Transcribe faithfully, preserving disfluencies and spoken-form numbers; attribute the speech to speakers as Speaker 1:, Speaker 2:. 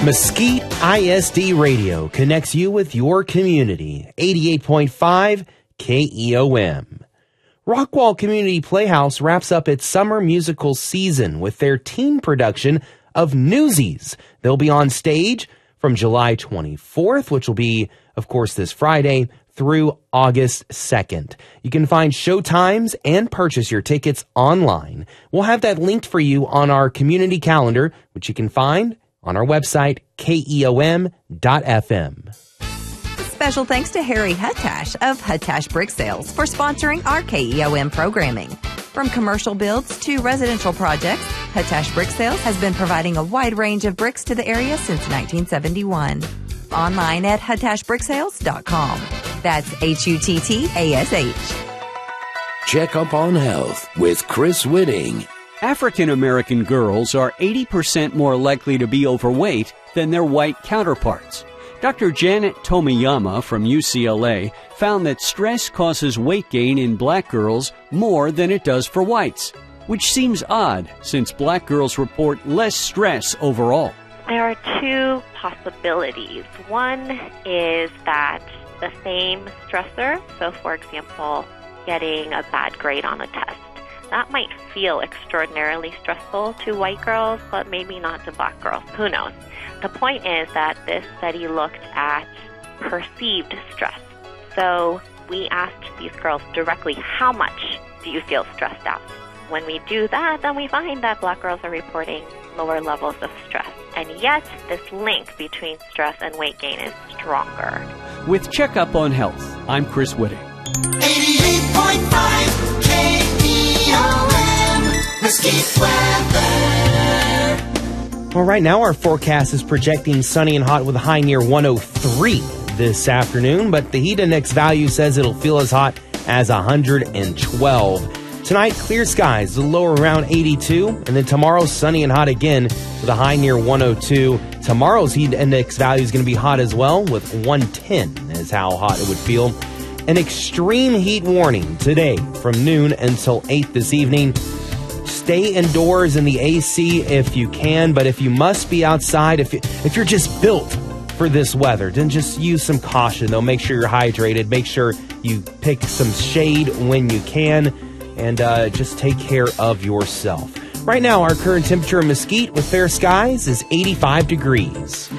Speaker 1: Mesquite I S D Radio connects you with your community. eighty-eight point five K E O M. Rockwall Community Playhouse wraps up its summer musical season with their teen production of Newsies. They'll be on stage from July twenty-fourth, which will be, of course, this Friday, through August second. You can find show times and purchase your tickets online. We'll have that linked for you on our community calendar, which you can find on our website, K E O M dot F M.
Speaker 2: Special thanks to Harry Huttash of Huttash Brick Sales for sponsoring our K E O M programming. From commercial builds to residential projects, Huttash Brick Sales has been providing a wide range of bricks to the area since nineteen seventy-one. Online at huttash brick sales dot com. That's H U T T A S H.
Speaker 3: Check up on health with Chris Whitting.
Speaker 4: African American girls are eighty percent more likely to be overweight than their white counterparts. Doctor Janet Tomiyama from U C L A found that stress causes weight gain in black girls more than it does for whites, which seems odd since black girls report less stress overall.
Speaker 5: There are two possibilities. One is that the same stressor, so for example, getting a bad grade on a test, that might feel extraordinarily stressful to white girls, but maybe not to black girls. Who knows? The point is that this study looked at perceived stress. So we asked these girls directly, how much do you feel stressed out? When we do that, then we find that black girls are reporting lower levels of stress. And yet, this link between stress and weight gain is stronger.
Speaker 4: With Checkup on Health, I'm Chris Whitting.
Speaker 6: eighty-eight point five K E O M, Mesquite Weather.
Speaker 1: Well, right now our forecast is projecting sunny and hot with a high near one oh three this afternoon, but the heat index value says it'll feel as hot as one hundred twelve. Tonight, clear skies, the low around eighty-two, and then tomorrow, sunny and hot again with a high near one oh two. Tomorrow's heat index value is going to be hot as well with one ten is how hot it would feel. An extreme heat warning today from noon until eight this evening. Stay indoors in the A C if you can, but if you must be outside, if, you, if you're just built for this weather, then just use some caution, though. Make sure you're hydrated. Make sure you pick some shade when you can. And uh, just take care of yourself. Right now, our current temperature in Mesquite with fair skies is eighty-five degrees.